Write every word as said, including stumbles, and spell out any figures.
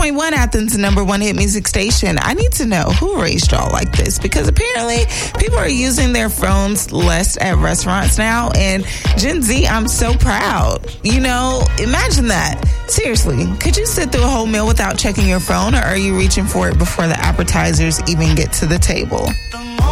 point one, Athens' number one hit music station. I need to know who raised y'all like this, because apparently people are using their phones less at restaurants now. And Gen Z, I'm so proud. You know, imagine that. Seriously, could you sit through a whole meal without checking your phone, or are you reaching for it before the appetizers even get to the table?